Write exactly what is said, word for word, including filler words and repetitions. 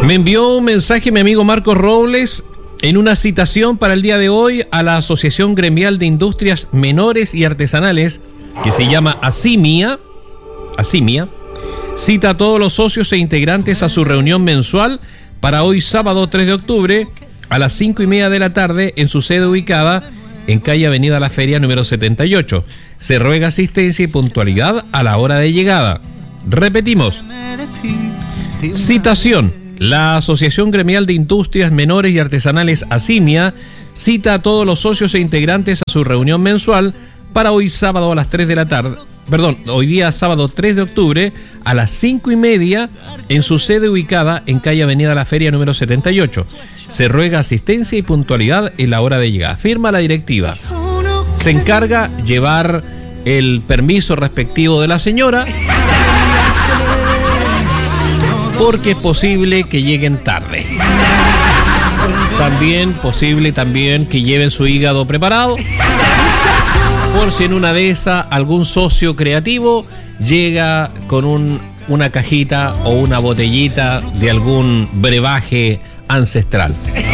Me envió un mensaje mi amigo Marcos Robles en una citación para el día de hoy a la Asociación Gremial de Industrias Menores y Artesanales, que se llama ASIMIA. ASIMIA cita a todos los socios e integrantes a su reunión mensual para hoy sábado tres de octubre a las cinco y media de la tarde en su sede ubicada en calle Avenida La Feria número setenta y ocho. Se ruega asistencia y puntualidad a la hora de llegada. Repetimos. Citación. La Asociación Gremial de Industrias Menores y Artesanales ASIMIA cita a todos los socios e integrantes a su reunión mensual para hoy sábado a las tres de la tarde, perdón, hoy día sábado tres de octubre a las cinco y media en su sede ubicada en calle Avenida La Feria número setenta y ocho. Se ruega asistencia y puntualidad en la hora de llegada. Firma la directiva. Se encarga llevar el permiso respectivo de la señora, porque es posible que lleguen tarde. También posible también que lleven su hígado preparado, por si en una de esas algún socio creativo llega con un, una cajita o una botellita de algún brebaje ancestral.